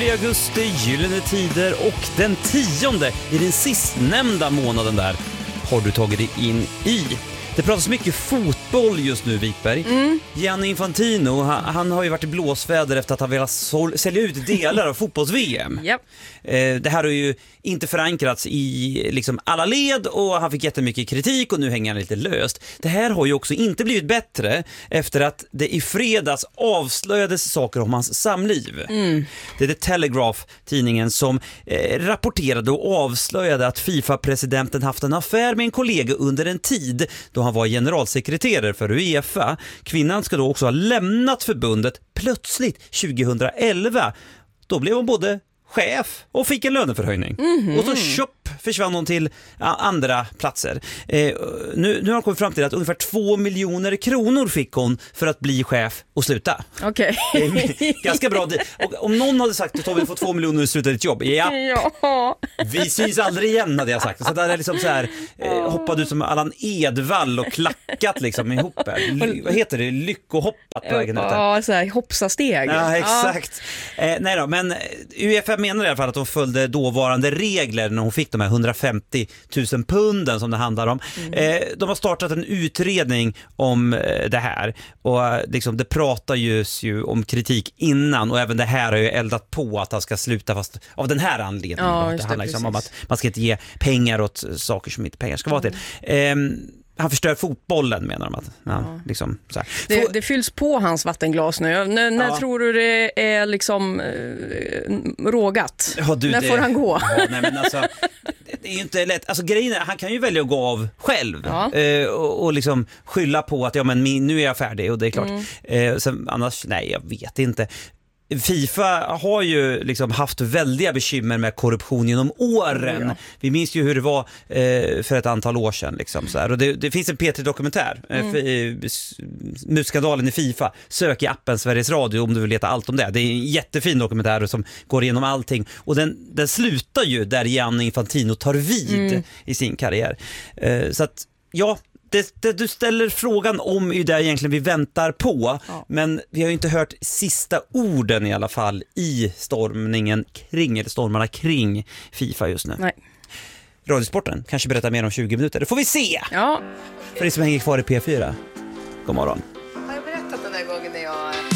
i augusti, gyllene tider, och den 10:e i den sistnämnda månaden där har du tagit dig in i. Det pratas mycket fotboll just nu, Wikberg. Gianni Infantino, han har ju varit i blåsväder efter att han velat sälja ut delar av fotbolls-VM. Yep. Det här har ju inte förankrats i liksom alla led, och han fick jättemycket kritik, och nu hänger han lite löst. Det här har ju också inte blivit bättre efter att det i fredags avslöjades saker om hans samliv. Det är The Telegraph, tidningen, som rapporterade och avslöjade att FIFA-presidenten haft en affär med en kollega under en tid då han var generalsekreterare för UEFA. Kvinnan ska då också ha lämnat förbundet plötsligt 2011. Då blev hon både chef och fick en löneförhöjning. Och så försvann hon till andra platser. Nu har hon kommit fram till att ungefär 2 miljoner kronor fick hon för att bli chef och sluta. Okej. Ganska bra. Och om någon hade sagt att Tobbe får 2 miljoner och sluta ditt jobb, ja. Vi syns aldrig igen, hade jag sagt. Så där är liksom så här, hoppade ut som Allan Edwall och klackat liksom ihop. Vad heter det? Lyckohoppat på vägen ut där. Ja, så här hoppsasteg. Ja, exakt. Nej då, men UEFA menar i alla fall att de följde dåvarande regler när hon fick de här 150 000 punden som det handlar om. De har startat en utredning om det här, och liksom, det pratar ju om kritik innan, och även det här har ju eldat på att han ska sluta, fast av den här anledningen. Ja, det handlar liksom om att man ska inte ge pengar åt saker som inte pengar ska vara till. Han förstör fotbollen, menar de att liksom, så här. Det fylls på hans vattenglas nu. När tror du det är liksom rågat? När får han gå? Ja, nej, men alltså, det är ju inte lätt. Alltså, grejen är, han kan ju välja att gå av själv och liksom skylla på att nu är jag färdig, och det är klart. Sen, annars, nej, jag vet inte. FIFA har ju liksom haft väldiga bekymmer med korruption genom åren. Vi minns ju hur det var för ett antal år sedan liksom, så här. Och det finns en P3-dokumentär, musskandalen i FIFA. Sök i appen Sveriges Radio om du vill veta allt om det. Det är en jättefin dokumentär som går igenom allting. Och den slutar ju där Gianni Infantino tar vid i sin karriär. Så att, ja, det du ställer frågan om är ju det egentligen vi väntar på. Men vi har ju inte hört sista orden i alla fall i stormarna kring FIFA just nu. Nej. Radiosporten kanske berättar mer om 20 minuter. Det får vi se! Ja. För det som hänger kvar i P4. God morgon.